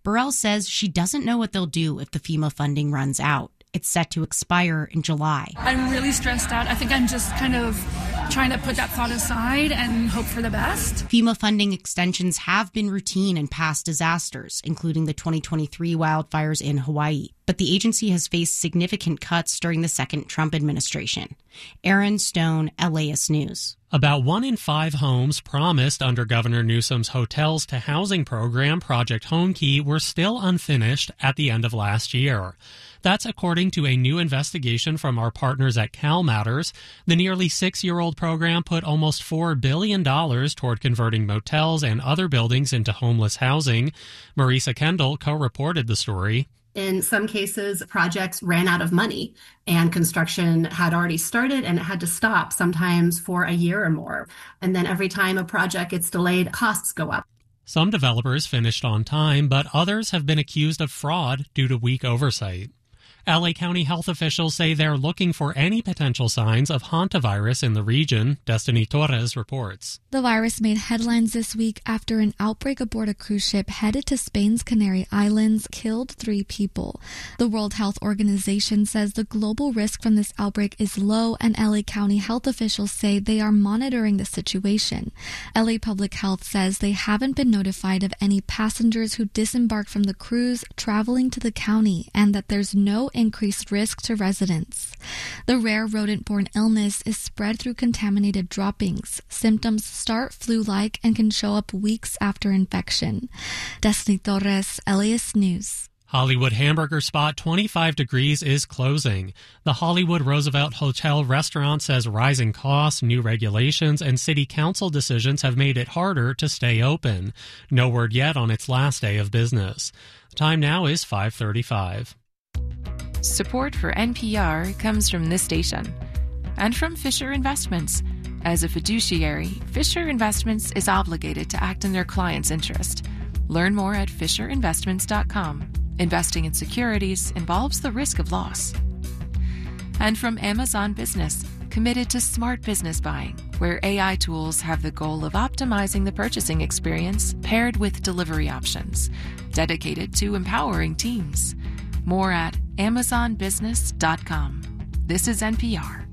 Burrell says she doesn't know what they'll do if the FEMA funding runs out. It's set to expire in July. I'm really stressed out. I think I'm just kind of trying to put that thought aside and hope for the best. FEMA funding extensions have been routine in past disasters, including the 2023 wildfires in Hawaii. But the agency has faced significant cuts during the second Trump administration. Aaron Stone, LAist News. About 1 in 5 homes promised under Governor Newsom's Hotels to Housing program, Project Homekey, were still unfinished at the end of last year. That's according to a new investigation from our partners at CalMatters. The nearly 6-year-old program put almost $4 billion toward converting motels and other buildings into homeless housing. Marisa Kendall co-reported the story. In some cases, projects ran out of money and construction had already started and it had to stop, sometimes for a year or more. And then every time a project gets delayed, costs go up. Some developers finished on time, but others have been accused of fraud due to weak oversight. LA County health officials say they're looking for any potential signs of hantavirus in the region. Destiny Torres reports. The virus made headlines this week after an outbreak aboard a cruise ship headed to Spain's Canary Islands killed 3 people. The World Health Organization says the global risk from this outbreak is low, and LA County health officials say they are monitoring the situation. LA Public Health says they haven't been notified of any passengers who disembarked from the cruise traveling to the county, and that there's no increased risk to residents. The rare rodent-borne illness is spread through contaminated droppings. Symptoms start flu-like and can show up weeks after infection. Destiny Torres, LAist News. Hollywood hamburger spot 25 Degrees is closing. The Hollywood Roosevelt Hotel restaurant says rising costs, new regulations, and city council decisions have made it harder to stay open. No word yet on its last day of business. The time now is 5:35. Support for NPR comes from this station and from Fisher Investments. As a fiduciary, Fisher Investments is obligated to act in their client's interest. Learn more at FisherInvestments.com. Investing in securities involves the risk of loss. And from Amazon Business, committed to smart business buying, where AI tools have the goal of optimizing the purchasing experience paired with delivery options, dedicated to empowering teams. More at AmazonBusiness.com. This is NPR.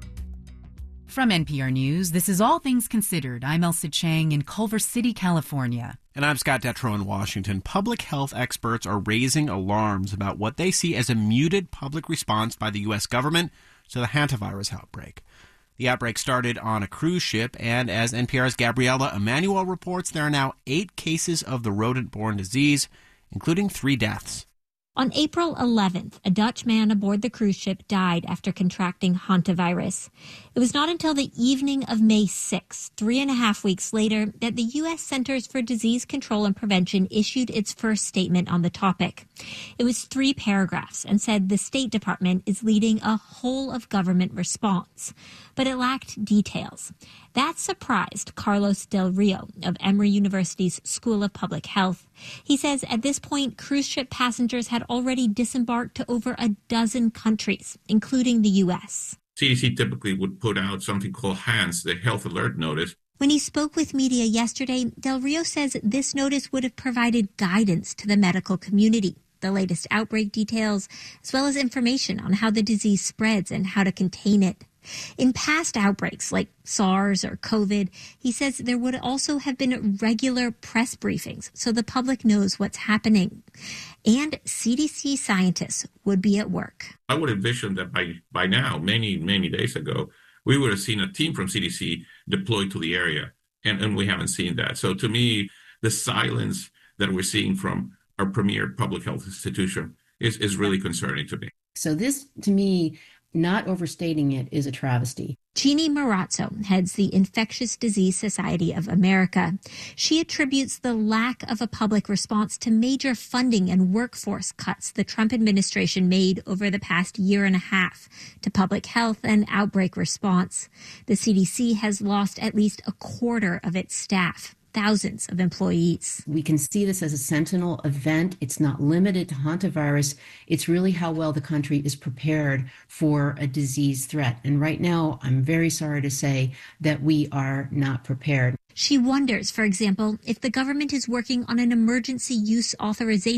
From NPR News, this is All Things Considered. I'm Elsa Chang in Culver City, California. And I'm Scott Detrow in Washington. Public health experts are raising alarms about what they see as a muted public response by the U.S. government to the hantavirus outbreak. The outbreak started on a cruise ship, and as NPR's Gabriela Emanuel reports, there are now 8 cases of the rodent-borne disease, including 3 deaths. On April 11th, a Dutch man aboard the cruise ship died after contracting hantavirus. It was not until the evening of May 6, 3.5 weeks later, that the U.S. Centers for Disease Control and Prevention issued its first statement on the topic. It was 3 paragraphs and said the State Department is leading a whole-of-government response. But it lacked details. That surprised Carlos Del Rio of Emory University's School of Public Health. He says at this point, cruise ship passengers had already disembarked to over a dozen countries, including the U.S. CDC typically would put out something called HANS, the Health Alert Notice. When he spoke with media yesterday, Del Rio says this notice would have provided guidance to the medical community, the latest outbreak details, as well as information on how the disease spreads and how to contain it. In past outbreaks like SARS or COVID, he says there would also have been regular press briefings so the public knows what's happening. And CDC scientists would be at work. I would envision that by now, many days ago, we would have seen a team from CDC deployed to the area, and we haven't seen that. So to me, the silence that we're seeing from our premier public health institution is really concerning to me. So this, to me, not overstating it, is a travesty. Jeannie Marazzo heads the Infectious Disease Society of America. She attributes the lack of a public response to major funding and workforce cuts the Trump administration made over the past 1.5 years to public health and outbreak response. The CDC has lost at least 1/4 of its staff. Thousands of employees. We can see this as a sentinel event. It's not limited to hantavirus. It's really how well the country is prepared for a disease threat. And right now, I'm very sorry to say that we are not prepared. She wonders, for example, if the government is working on an emergency use authorization